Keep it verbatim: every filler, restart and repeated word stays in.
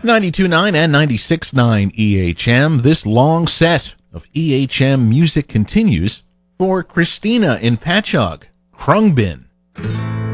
ninety-two point nine and ninety-six point nine E H M. This long set of E H M music continues for Christina in Patchogue, Krungbin.